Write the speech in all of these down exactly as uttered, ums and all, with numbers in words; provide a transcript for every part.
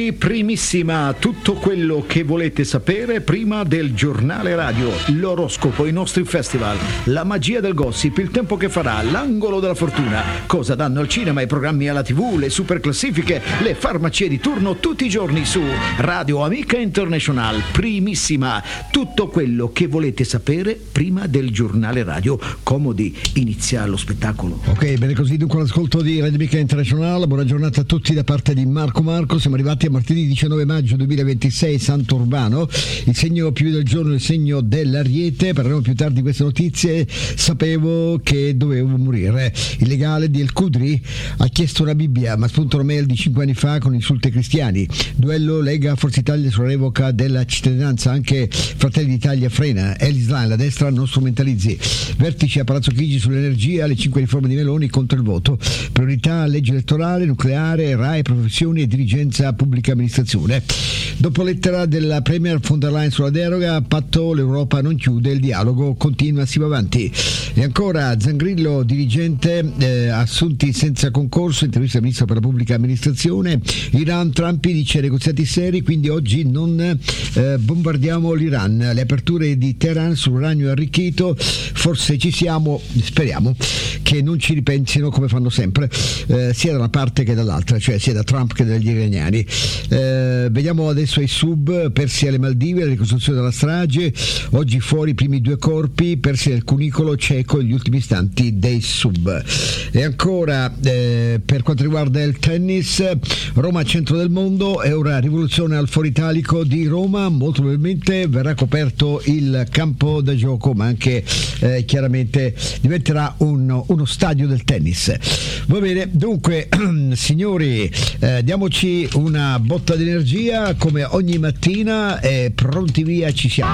Primissima, tutto quello che volete sapere prima del giornale radio, l'oroscopo, i nostri festival, la magia del gossip, il tempo che farà, l'angolo della fortuna, cosa danno al cinema, i programmi alla tivù, le super classifiche, le farmacie di turno tutti i giorni su Radio Amica International. Primissima, tutto quello che volete sapere prima del giornale radio. Comodi, inizia lo spettacolo. Ok, bene così, dunque l'ascolto di Radio Amica International. Buona giornata a tutti da parte di Marco Marco. Siamo arrivati a martedì diciannove maggio duemilaventisei, Santo Urbano. Il segno più del giorno è il segno dell'Ariete. Parleremo più tardi di queste notizie. Sapevo che dovevo morire. Il legale di El Qudri ha chiesto una Bibbia, ma spunta una mail di cinque anni fa con insulti ai cristiani. Duello Lega Forza Italia sulla revoca della cittadinanza. Anche Fratelli d'Italia frena. È l'Islam, la destra non strumentalizzi. Vertice a Palazzo Chigi sull'energia, le cinque riforme di Meloni contro il voto. Priorità legge elettorale, nucleare, RAI, professioni e dirigenza pubblica amministrazione. Dopo lettera della Premier von der Leyen sulla deroga, patto l'Europa non chiude, il dialogo continua, si va avanti. E ancora Zangrillo, dirigente, eh, assunti senza concorso, intervista al ministro per la pubblica amministrazione. Iran, Trump dice negoziati seri, quindi oggi non eh, bombardiamo l'Iran. Le aperture di Teheran sull'uranio arricchito, forse ci siamo, speriamo che non ci ripensino come fanno sempre, eh, sia da una parte che dall'altra, cioè sia da Trump che dagli iraniani. Eh, vediamo adesso i sub persi alle Maldive, la ricostruzione della strage. Oggi fuori i primi due corpi persi nel cunicolo cieco, gli ultimi istanti dei sub. E ancora eh, per quanto riguarda il tennis, Roma centro del mondo, è ora rivoluzione al Foro Italico di Roma. Molto probabilmente verrà coperto il campo da gioco, ma anche eh, chiaramente diventerà un, uno stadio del tennis. Va bene, dunque signori, eh, diamoci una botta di energia come ogni mattina e pronti via, ci siamo.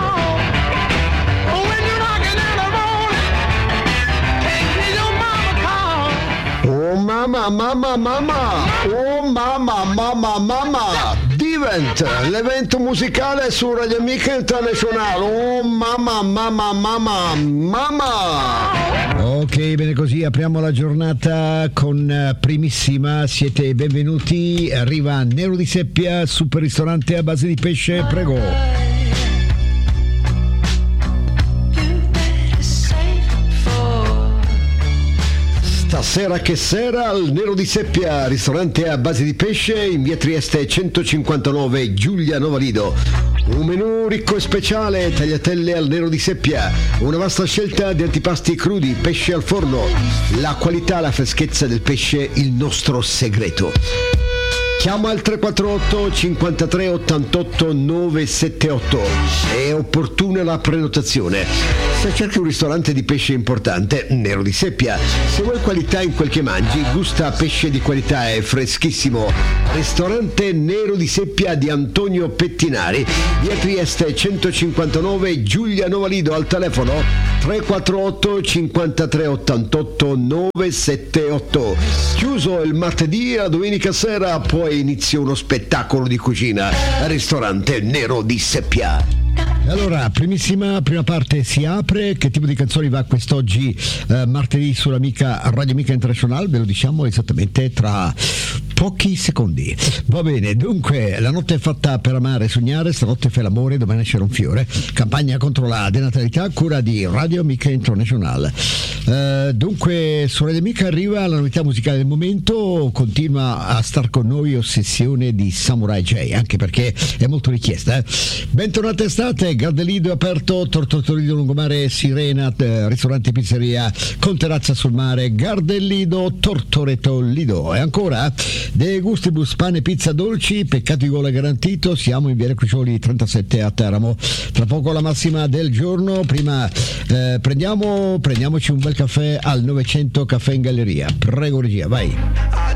Oh mamma, mamma, mamma, oh mamma, mamma, mamma, Divent, l'evento musicale su Radio Amica International. Oh mamma, mamma, mamma, mamma. Ok, bene così, apriamo la giornata con Primissima, siete benvenuti, arriva Nero di Seppia, super ristorante a base di pesce, prego. Stasera che sera al Nero di Seppia, ristorante a base di pesce in via Trieste centocinquantanove, Giulia Novalido. Un menù ricco e speciale, tagliatelle al Nero di Seppia, una vasta scelta di antipasti crudi, pesce al forno, la qualità, la freschezza del pesce, il nostro segreto. Chiama al tre quattro otto cinquantatré ottantotto novecentosettantotto, è opportuna la prenotazione. Se cerchi un ristorante di pesce importante, Nero di Seppia. Se vuoi qualità in quel che mangi, gusta pesce di qualità e freschissimo. Ristorante Nero di Seppia di Antonio Pettinari, via Trieste centocinquantanove, Giulia Novalido, al telefono tre quattro otto cinquantatré ottantotto novecentosettantotto. Chiuso il martedì, a domenica sera poi inizia uno spettacolo di cucina al ristorante Nero di Seppia. Allora, primissima, prima parte si apre. Che tipo di canzoni va quest'oggi eh, martedì sull'Amica Radio Amica International? Ve lo diciamo esattamente tra pochi secondi. Va bene, dunque, la notte è fatta per amare e sognare, stanotte fai l'amore, domani nascerà un fiore. Campagna contro la denatalità, cura di Radio Amica International. Eh, dunque, su Radio Amica arriva la novità musicale del momento, continua a star con noi Ossessione di Samurai J, anche perché è molto richiesta. Eh. Bentornate estate, Gardelido è aperto, Tortorido Lungomare, Sirena, eh, ristorante pizzeria con terrazza sul mare, Gardelido, Tortoreto Lido. E ancora De Gustibus, pane, pizza, dolci, peccato di gola garantito, siamo in Viale Crucioli trentasette a Teramo. Tra poco la massima del giorno, prima eh, prendiamo prendiamoci un bel caffè al novecento Caffè in Galleria. Prego regia, vai.